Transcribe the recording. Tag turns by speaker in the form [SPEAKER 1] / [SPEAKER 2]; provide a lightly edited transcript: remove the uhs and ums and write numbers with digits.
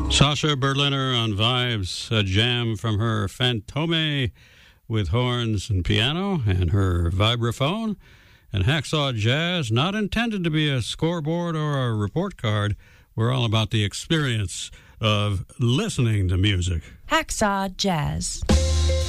[SPEAKER 1] Sasha Berliner on Vibes, a jam from her Fantome with horns and piano and her vibraphone. And Hacksaw Jazz, not intended to be a scoreboard or a report card. We're all about the experience of listening to music.
[SPEAKER 2] Hacksaw Jazz.